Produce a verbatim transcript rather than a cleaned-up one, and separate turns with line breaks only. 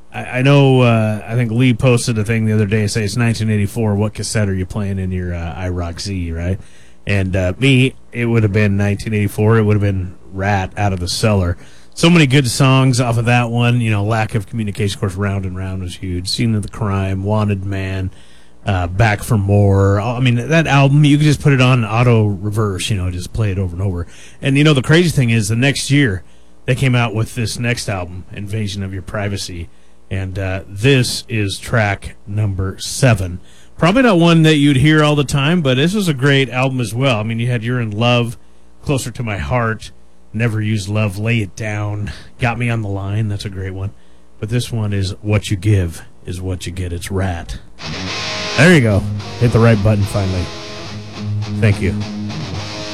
I, I know, uh, I think Lee posted a thing the other day saying it's nineteen eighty-four. What cassette are you playing in your uh, iRock Z, right? And uh, me, it would have been nineteen eighty-four. It would have been Rat, Out of the Cellar. So many good songs off of that one. You know, Lack of Communication, of course, Round and Round was huge. Scene of the Crime, Wanted Man, uh, Back for More. I mean, that album, you could just put it on auto reverse, you know, just play it over and over. And, you know, the crazy thing is the next year they came out with this next album, Invasion of Your Privacy. And uh, this is track number seven. Probably not one that you'd hear all the time, but this was a great album as well. I mean, you had You're in Love, Closer to My Heart, Never Use Love, Lay It Down, Got Me on the Line. That's a great one. But this one is What You Give is What You Get. It's Rat. There you go. Hit the right button finally. Thank you.